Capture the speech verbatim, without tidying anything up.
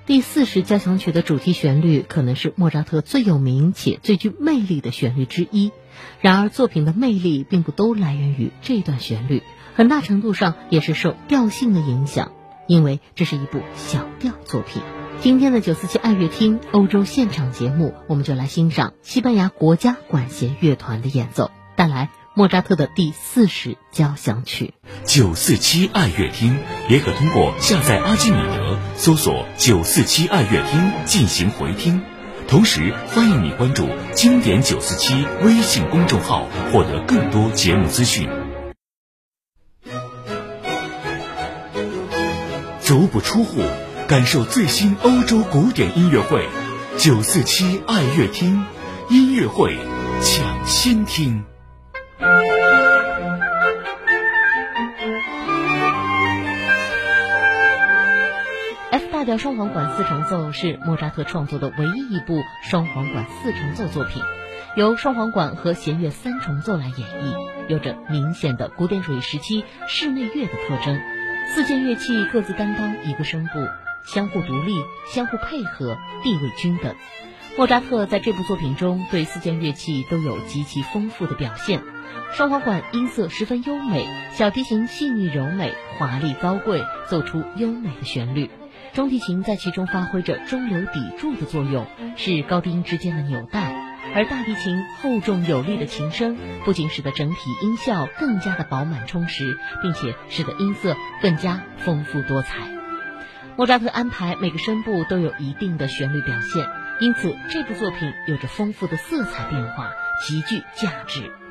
第四十交响曲的主题旋律可能是莫扎特最有名且最具魅力的旋律之一。然而作品的魅力并不都来源于这段旋律，很大程度上也是受调性的影响，因为这是一部小调作品。今天的九四七爱乐厅欧洲现场节目，我们就来欣赏西班牙国家管弦乐团的演奏，带来莫扎特的第四十交响曲。 九四七爱乐厅联合通过下载阿基米德，搜索九四七爱乐厅进行回听。同时欢迎你关注经典九四七微信公众号，获得更多节目资讯。足不出户，感受最新欧洲古典音乐会。九四七爱乐厅音乐会抢先听。 F 大调双簧管四重奏是莫扎特创作的唯一一部双簧管四重奏作品，由双簧管和弦乐三重奏来演绎，有着明显的古典主义时期室内乐的特征。四件乐器各自担当一个声部，相互独立，相互配合，地位均等。莫扎特在这部作品中对四件乐器都有极其丰富的表现。双簧管音色十分优美，小提琴细腻柔美，华丽高贵，奏出优美的旋律。中提琴在其中发挥着中流砥柱的作用，是高低音之间的纽带，而大提琴厚重有力的琴声不仅使得整体音效更加的饱满充实，并且使得音色更加丰富多彩。莫扎特安排每个声部都有一定的旋律表现，因此这部作品有着丰富的色彩变化，极具价值。